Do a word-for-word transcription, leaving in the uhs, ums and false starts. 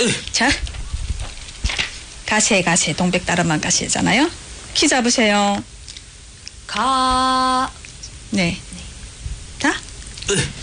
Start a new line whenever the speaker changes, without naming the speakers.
자, 가시에 가시에 동백 따름한 가시잖아요. 키 잡으세요.
가.
네. 자.